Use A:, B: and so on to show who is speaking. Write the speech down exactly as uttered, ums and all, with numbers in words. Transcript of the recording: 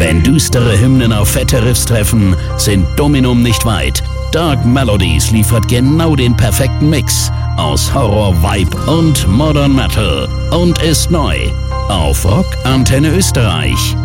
A: Wenn düstere Hymnen auf fette Riffs treffen, sind Dominum nicht weit. Dark Melodies liefert genau den perfekten Mix aus Horror, Vibe und Modern Metal und ist neu auf Rock Antenne Österreich.